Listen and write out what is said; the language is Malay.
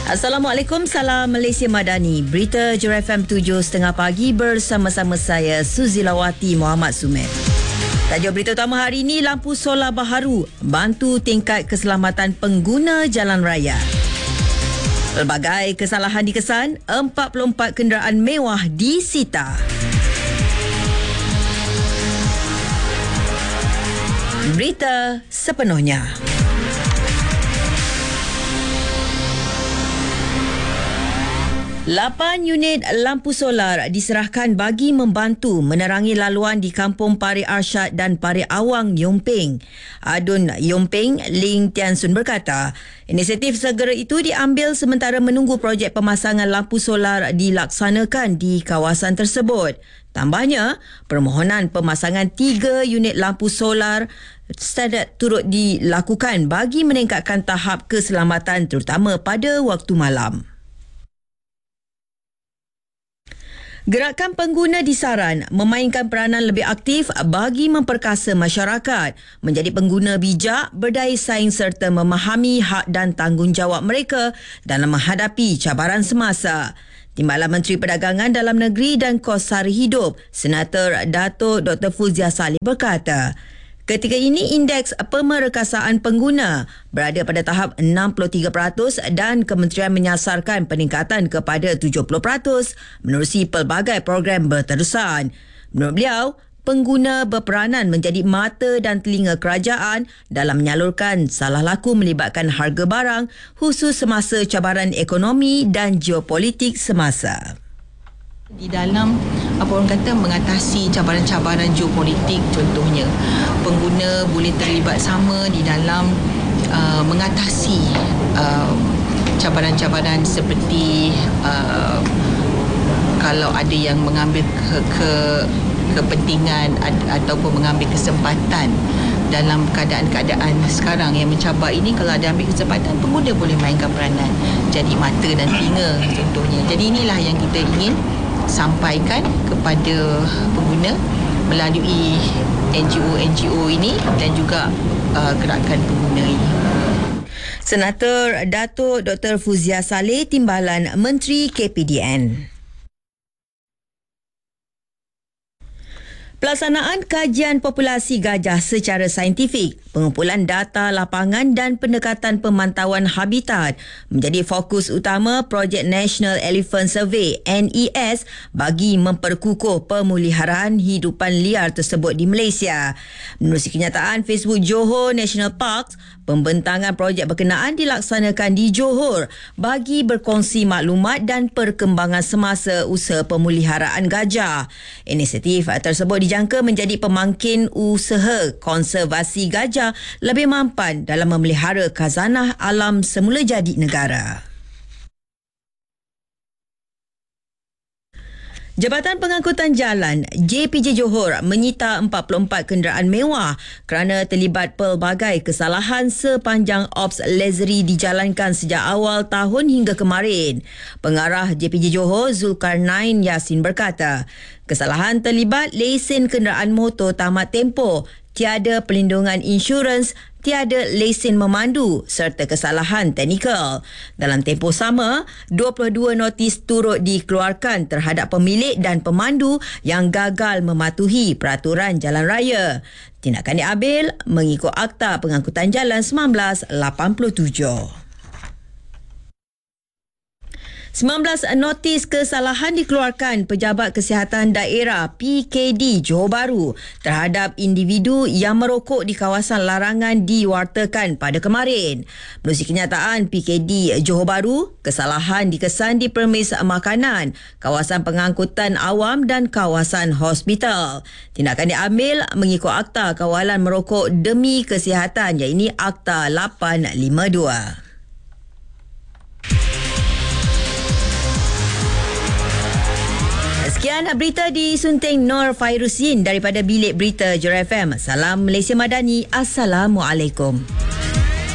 Assalamualaikum, salam Malaysia Madani. Berita Jura FM 7.30 pagi bersama-sama saya Suzilawati Muhammad Sumet. Tajuk berita utama hari ini, lampu solar baharu bantu tingkat keselamatan pengguna jalan raya. Pelbagai kesalahan dikesan, 44 kenderaan mewah disita. Berita sepenuhnya. 8 unit lampu solar diserahkan bagi membantu menerangi laluan di Kampung Pari Arsyad dan Pari Awang, Yong Ping. Adun Yong Ping, Ling Tian Sun berkata, inisiatif segera itu diambil sementara menunggu projek pemasangan lampu solar dilaksanakan di kawasan tersebut. Tambahnya, permohonan pemasangan 3 unit lampu solar standard turut dilakukan bagi meningkatkan tahap keselamatan terutama pada waktu malam. Gerakan pengguna disaran memainkan peranan lebih aktif bagi memperkasa masyarakat menjadi pengguna bijak, berdaya saing serta memahami hak dan tanggungjawab mereka dalam menghadapi cabaran semasa. Timbalan Menteri Perdagangan Dalam Negeri dan Kos Sara Hidup, Senator Datuk Dr. Fuzia Saleh berkata, ketika ini indeks pemerkasaan pengguna berada pada tahap 63% dan kementerian menyasarkan peningkatan kepada 70% menerusi pelbagai program berterusan. Menurut beliau, pengguna berperanan menjadi mata dan telinga kerajaan dalam menyalurkan salah laku melibatkan harga barang khusus semasa cabaran ekonomi dan geopolitik semasa. Di dalam mengatasi cabaran-cabaran geopolitik, contohnya pengguna boleh terlibat sama di dalam mengatasi cabaran-cabaran seperti kalau ada yang mengambil kepentingan ataupun mengambil kesempatan dalam keadaan-keadaan sekarang yang mencabar ini. Kalau ada ambil kesempatan, pengguna boleh mainkan peranan jadi mata dan telinga contohnya. Jadi inilah yang kita ingin sampaikan kepada pengguna melalui NGO ini dan juga gerakan pengguna ini. Senator Datuk Dr. Fuzia Saleh, Timbalan Menteri KPDN. Pelaksanaan kajian populasi gajah secara saintifik, pengumpulan data lapangan dan pendekatan pemantauan habitat menjadi fokus utama projek National Elephant Survey NES bagi memperkukuh pemeliharaan hidupan liar tersebut di Malaysia. Menerusi kenyataan Facebook Johor National Parks, pembentangan projek berkenaan dilaksanakan di Johor bagi berkongsi maklumat dan perkembangan semasa usaha pemeliharaan gajah. Inisiatif tersebut dijangka menjadi pemangkin usaha konservasi gajah lebih mampan dalam memelihara khazanah alam semula jadi negara. Jabatan Pengangkutan Jalan JPJ Johor menyita 44 kenderaan mewah kerana terlibat pelbagai kesalahan sepanjang Ops Lazari dijalankan sejak awal tahun hingga kemarin. Pengarah JPJ Johor Zulkarnain Yasin berkata, kesalahan terlibat lesen kenderaan motor tamat tempoh, tiada pelindungan insurans, tiada lesen memandu serta kesalahan teknikal. Dalam tempoh sama, 22 notis turut dikeluarkan terhadap pemilik dan pemandu yang gagal mematuhi peraturan jalan raya. Tindakan diambil mengikut Akta Pengangkutan Jalan 1987. 19 notis kesalahan dikeluarkan Pejabat Kesihatan Daerah PKD Johor Bahru terhadap individu yang merokok di kawasan larangan diwartakan pada kemarin. Menerusi kenyataan PKD Johor Bahru, kesalahan dikesan di permis makanan, kawasan pengangkutan awam dan kawasan hospital. Tindakan diambil mengikut Akta Kawalan Merokok Demi Kesihatan iaitu Akta 852. Sekian berita disunting Nur Fairusin daripada Bilik Berita Jura FM. Salam Malaysia Madani. Assalamualaikum.